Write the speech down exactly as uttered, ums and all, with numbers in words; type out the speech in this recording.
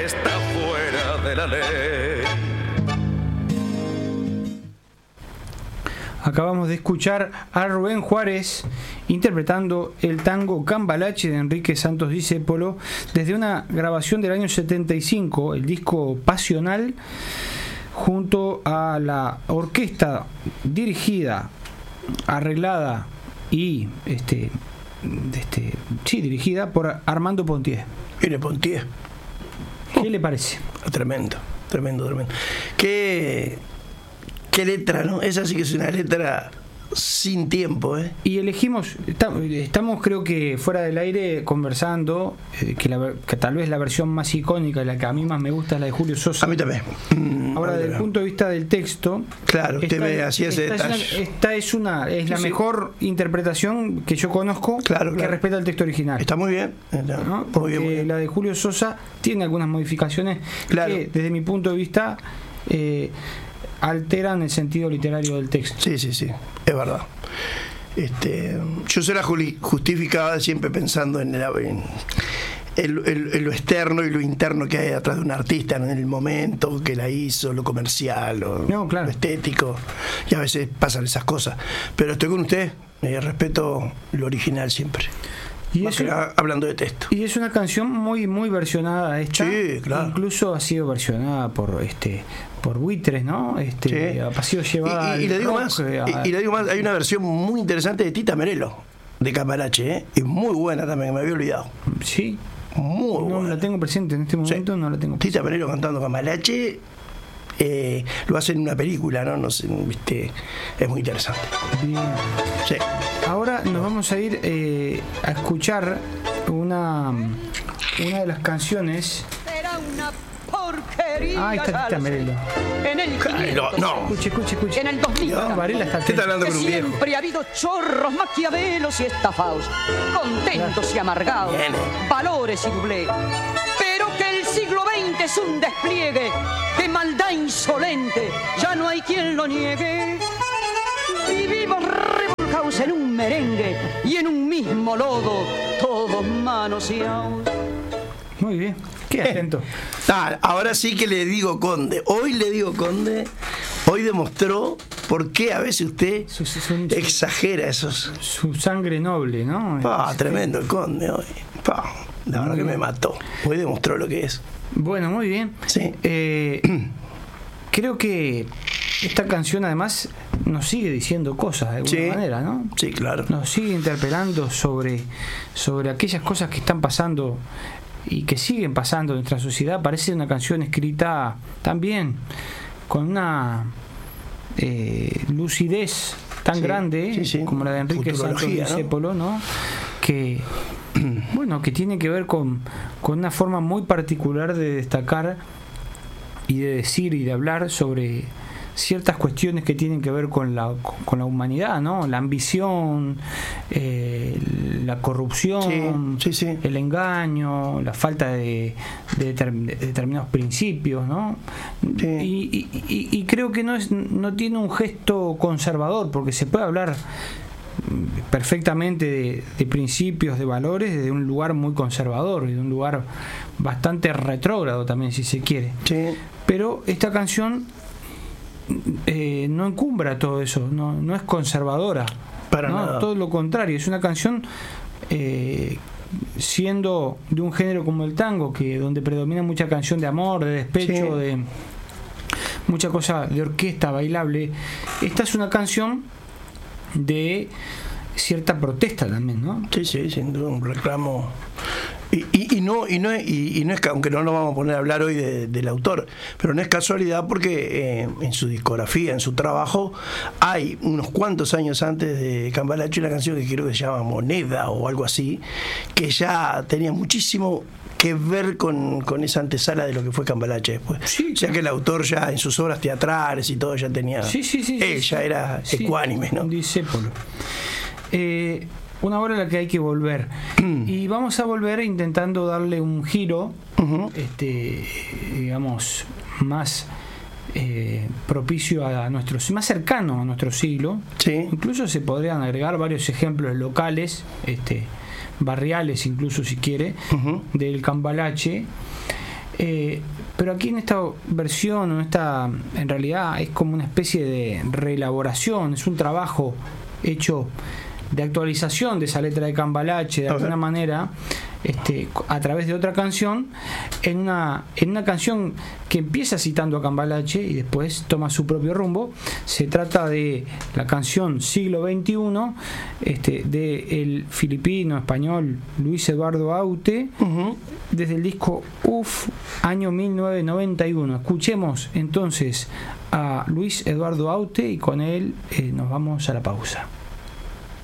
está fuera de la ley. Acabamos de escuchar a Rubén Juárez interpretando el tango Cambalache de Enrique Santos Discépolo desde una grabación del año setenta y cinco, el disco Pasional, junto a la orquesta dirigida, arreglada y este, este, sí, dirigida por Armando Pontier. Mire, Pontier. ¿Qué le parece? Tremendo, tremendo, tremendo. Qué, qué letra, ¿no? Esa sí que es una letra sin tiempo, ¿eh? Y elegimos, estamos creo que fuera del aire conversando, eh, que, la, que tal vez la versión más icónica y la que a mí más me gusta es la de Julio Sosa. A mí también. Ahora, desde el punto de vista del texto, claro, usted esta, me hacía ese esta detalle. Es una, esta es una es la sí, mejor sí. interpretación que yo conozco, claro, que claro. respeta el texto original. Está muy bien. Está, ¿no? muy Porque bien, muy bien. La de Julio Sosa tiene algunas modificaciones claro. que, desde mi punto de vista, eh, alteran el sentido literario del texto. Sí, sí, sí, es verdad. Este, yo se la justificaba siempre pensando en, el, en el, el, el, lo externo y lo interno que hay detrás de un artista, ¿no? En el momento que la hizo, lo comercial, lo, no, claro. lo estético, y a veces pasan esas cosas. Pero estoy con usted, eh, respeto lo original siempre. Y Más eso, que nada, hablando de texto. Y es una canción muy muy versionada esta. Sí, claro. Incluso ha sido versionada por este por buitres, ¿no? Este, sí. ha sido llevada. Y, y, y le digo rock, más, a... y, y le digo más, hay una versión muy interesante de Tita Merelo, de Cambalache, ¿eh? Y muy buena también, me había olvidado. Sí. Muy no buena. la tengo presente en este momento, sí. no la tengo presente. Tita Merelo cantando Cambalache. Eh, lo hacen en una película, ¿no? No sé, viste, es muy interesante. Bien. Sí. Ahora nos vamos a ir eh, a escuchar una una de las canciones. Era una porquería. Ah, está Tita Merelo. En el quinientos, no. Escuche, escuche, escuche. En el dos mil. No, Varela está, ¿Qué está hablando con un viejo? Siempre ha habido chorros, maquiavelos y estafados, contentos y amargados, Bien. valores y doblez. Pero que el siglo veinte es un despliegue de maldad insolente, ya no hay quien lo niegue. Vivimos revolcados en un merengue y en un mismo lodo, todos manoseados. Muy bien, qué atento. Ah, ahora sí que le digo Conde. Hoy le digo Conde. Hoy demostró por qué a veces usted su, su, su, exagera esos. Su sangre noble, ¿no? Pa, tremendo el Conde hoy. Pa, la verdad que me mató. Hoy demostró lo que es. Bueno, muy bien. Sí. Eh, creo que esta canción además nos sigue diciendo cosas de alguna sí. manera, ¿no? Sí, claro. Nos sigue interpelando sobre, sobre aquellas cosas que están pasando y que siguen pasando en nuestra sociedad. Parece una canción escrita también con una eh, lucidez tan sí, grande sí, sí. como la de Enrique Santos Discépolo, ¿no? Que bueno, que tiene que ver con, con una forma muy particular de destacar y de decir y de hablar sobre ciertas cuestiones que tienen que ver con la con la humanidad, ¿no? La ambición, eh, la corrupción, sí, sí, sí. el engaño, la falta de, de, determin, de determinados principios, ¿no? Sí. Y, y, y, y creo que no es no tiene un gesto conservador, porque se puede hablar perfectamente de, de principios, de valores, desde un lugar muy conservador y de un lugar bastante retrógrado también, si se quiere. Sí. Pero esta canción eh, no encumbra todo eso, no, no es conservadora, para ¿no? nada. Todo lo contrario, es una canción eh, siendo de un género como el tango, que donde predomina mucha canción de amor, de despecho, sí. de mucha cosa de orquesta bailable. Esta es una canción de cierta protesta también, ¿no? Sí, sí, sin duda, un reclamo. Y, y, y no y no y, y no es que, aunque no nos vamos a poner a hablar hoy de, del autor, pero no es casualidad porque eh, en su discografía, en su trabajo, hay unos cuantos años antes de Cambalache una canción que creo que se llama Moneda o algo así, que ya tenía muchísimo que ver con, con esa antesala de lo que fue Cambalache después. Sí, o sea que el autor ya en sus obras teatrales y todo ya tenía. Sí, sí, sí. Él sí, ya sí. era sí, ecuánime, ¿no? Discépolo. Eh, una obra a la que hay que volver. Y vamos a volver intentando darle un giro, uh-huh. este, digamos, más eh, propicio a nuestro, más cercano a nuestro siglo. Sí. Incluso se podrían agregar varios ejemplos locales, este, barriales incluso si quiere, uh-huh. del Cambalache. Eh, pero aquí en esta versión, en, esta, en realidad es como una especie de reelaboración, es un trabajo hecho de actualización de esa letra de Cambalache de alguna manera, este, a través de otra canción, en una, en una canción que empieza citando a Cambalache y después toma su propio rumbo. Se trata de la canción Siglo veintiuno, este, de el filipino español Luis Eduardo Aute, uh-huh. desde el disco U F, año mil novecientos noventa y uno. Escuchemos entonces a Luis Eduardo Aute y con él eh, nos vamos a la pausa.